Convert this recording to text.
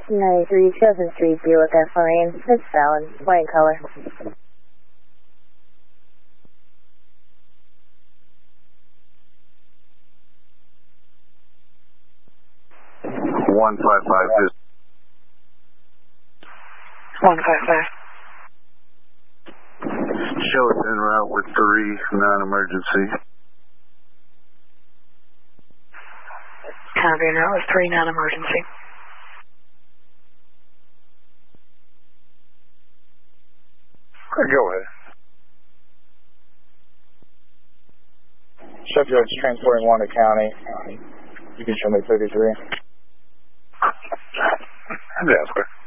93 Chosen Street, Buick FRN. It's valid. White color. One five five. 155. Show us en route with 3 non-emergency. Copy, and that was 3 non-emergency. Go ahead. Sheffield's transporting 1 to county. You can show me 33. Jasper.